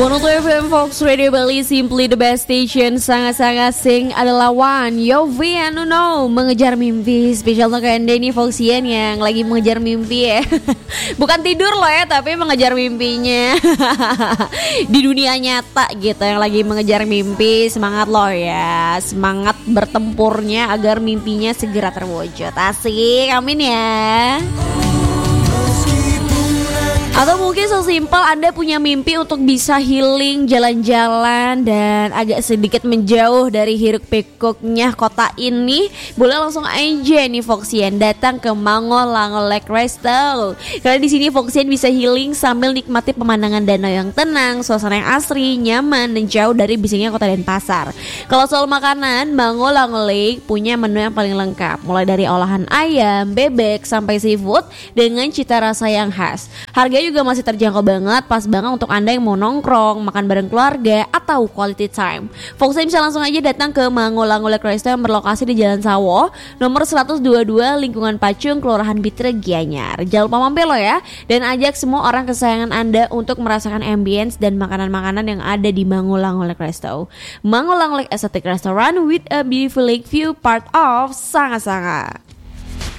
102 FM Fox Radio Bali, simply the best station. Sangat-sangat sing adalah One Yofi and Uno, mengejar mimpi. Spesial untuk Anda nih Foxian yang lagi mengejar mimpi ya. Bukan tidur loh ya, tapi mengejar mimpinya di dunia nyata gitu, yang lagi mengejar mimpi. Semangat loh ya, semangat bertempurnya agar mimpinya segera terwujud. Asik, amin ya. Atau mungkin sesimpel Anda punya mimpi untuk bisa healing, jalan-jalan dan agak sedikit menjauh dari hiruk pikuknya kota ini. Boleh langsung aja nih Foxian datang ke Mango-Lango Lake Resto. Karena di sini Foxian bisa healing sambil nikmati pemandangan danau yang tenang, suasana yang asri, nyaman dan jauh dari bisiknya kota Denpasar. Kalau soal makanan, Mango-Lango Lake punya menu yang paling lengkap, mulai dari olahan ayam, bebek sampai seafood dengan cita rasa yang khas. Harganya juga masih terjangkau banget, pas banget untuk Anda yang mau nongkrong, makan bareng keluarga, atau quality time. Foxian bisa langsung aja datang ke Mango-Lango Lake Resto yang berlokasi di Jalan Sawo, nomor 122, lingkungan Pacung, Kelurahan Bitre, Gianyar. Jangan lupa mampir lo ya, dan ajak semua orang kesayangan Anda untuk merasakan ambience dan makanan-makanan yang ada di Mango-Lango Lake Resto. Mango-Lango Lake Aesthetic Restaurant with a beautiful lake view, part of Sangat-Sangat.